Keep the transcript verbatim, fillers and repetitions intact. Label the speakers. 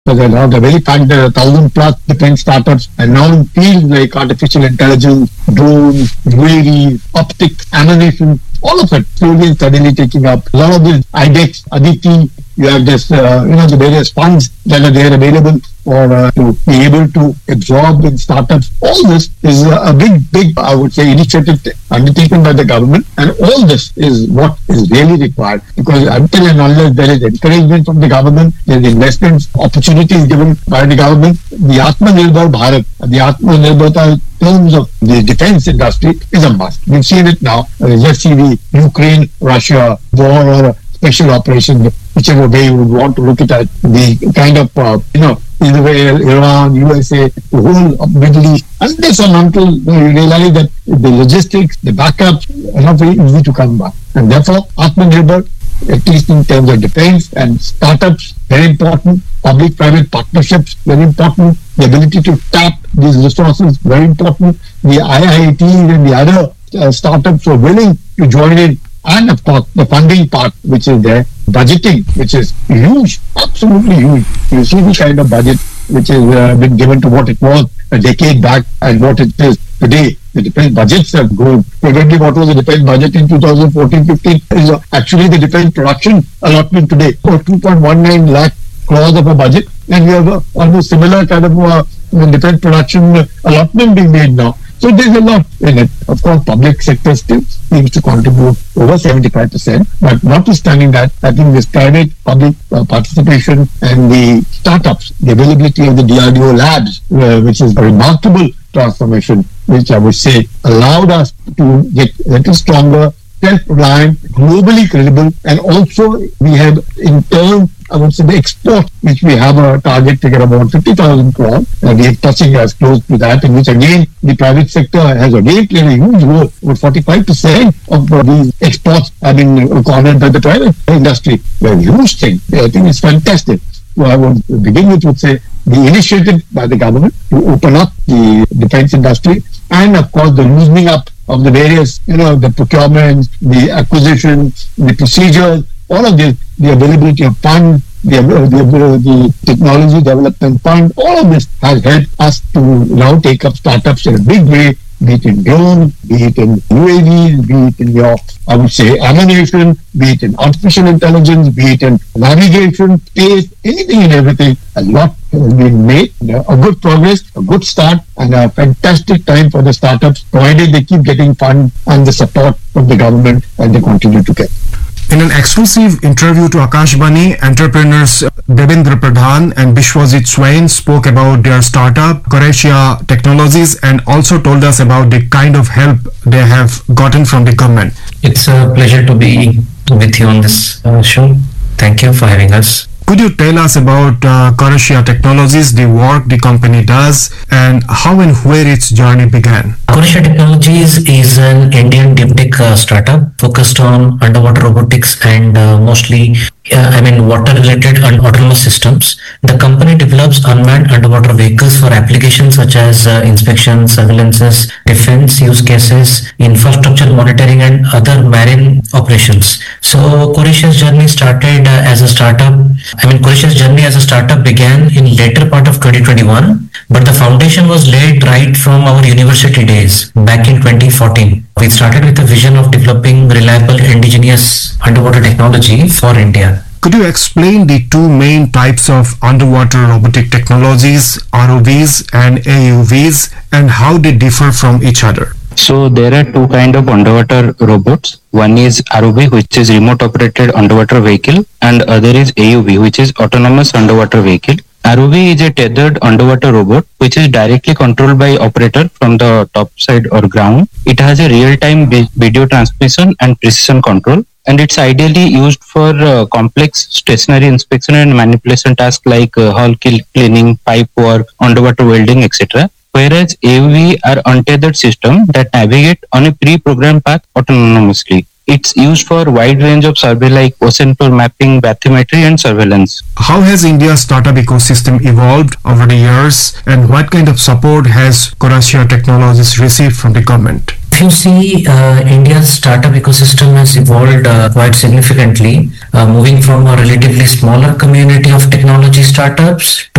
Speaker 1: So the, the very fact that a thousand plus defense startups and now in fields like artificial intelligence, drones, U A Vs, optics, ammunition, all of it slowly and steadily taking up. A lot of the I D E X, Aditi, you have this, uh, you know, the various funds that are there available for uh, to be able to absorb in startups. All this is a, a big, big, I would say, initiative undertaken by the government, and all this is what is really required, because until and unless there is encouragement from the government, there is investments, opportunities given by the government, the Atmanirbhar Bharat, the Atmanirbharta in terms of the defense industry is a must. We've seen it now. Uh, just see the Ukraine-Russia war or special operation, whichever way you would want to look at it, the kind of, uh, you know, Israel, Iran, U S A, the whole of Middle East, unless and until you know, you realize that the logistics, the backups are not very easy to come by. And therefore, Atmanirbhar, at least in terms of defense and startups, very important. Public-private partnerships, very important. The ability to tap these resources, very important. The I I Ts and the other uh, startups are willing to join in. And of course, the funding part, which is there, budgeting, which is huge, absolutely huge. You see the kind of budget which has uh, been given to what it was a decade back and what it is today. The defense budgets have grown. Probably what was the defense budget in two thousand fourteen fifteen is uh, actually the defense production allotment today for two point one nine lakh crores of a budget. And we have uh, almost similar kind of uh, defense production uh, allotment being made now. So there's a lot in it. Of course, public sector still seems to contribute over seventy-five percent. But notwithstanding that, I think this private public uh, participation and the startups, the availability of the D R D O labs, uh, which is a remarkable transformation, which I would say allowed us to get a little stronger, self-reliant, globally credible, and also we have in turn, I would say, the export, which we have a target to get about fifty thousand crores, and we are touching as close to that, in which again, the private sector has again played a huge role. About forty-five percent of uh, these exports have been cornered by the private industry. A huge thing. I think it's fantastic. So I would begin with, would say, the initiative by the government to open up the defense industry, and of course, the loosening up of the various, you know, the procurement, the acquisition, the procedures, all of this, the availability of funds, the, the, the technology development fund, all of this has helped us to now take up startups in a big way, be it in drones, be it in U A Vs, be it in your, I would say, ammunition, be it in artificial intelligence, be it in navigation, space, anything and everything. A lot has been made, a good progress, a good start, and a fantastic time for the startups, provided they keep getting funds and the support from the government, and they continue to get.
Speaker 2: In an exclusive interview to Akashvani, entrepreneurs Devendra Pradhan and Bishwajit Swain spoke about their startup, Coracia Technologies, and also told us about the kind of help they have gotten from the government.
Speaker 3: It's a pleasure to be with you on this uh, show. Thank you for having us.
Speaker 2: Could you tell us about uh, Coracia Technologies, the work the company does, and how and where its journey began?
Speaker 3: Coracia Technologies is an Indian deep tech uh, startup focused on underwater robotics and uh, mostly, uh, I mean, water-related and autonomous systems. The company develops unmanned underwater vehicles for applications such as uh, inspection, surveillances, defense use cases, infrastructure monitoring, and other marine operations. So, Coracia's journey started uh, as a startup. I mean, Coracia's journey as a startup began in later part of twenty twenty-one, but the foundation was laid right from our university days back in twenty fourteen. We started with a vision of developing reliable indigenous underwater technology for India.
Speaker 2: Could you explain the two main types of underwater robotic technologies, R O Vs and A U Vs, and how they differ from each other?
Speaker 4: So there are two kind of underwater robots. One is R O V, which is remote operated underwater vehicle, and other is A U V, which is autonomous underwater vehicle. R O V is a tethered underwater robot which is directly controlled by operator from the top side or ground. It has a real-time video transmission and precision control, and it's ideally used for uh, complex stationary inspection and manipulation tasks like uh, hull cleaning, pipe work, underwater welding, et cetera. Whereas A U V are untethered system that navigate on a pre-programmed path autonomously. It's used for a wide range of survey like ocean floor mapping, bathymetry, and surveillance.
Speaker 2: How has India's startup ecosystem evolved over the years, and what kind of support has Coracia Technologies received from the government?
Speaker 3: If you see, uh, India's startup ecosystem has evolved uh, quite significantly, uh, moving from a relatively smaller community of technology startups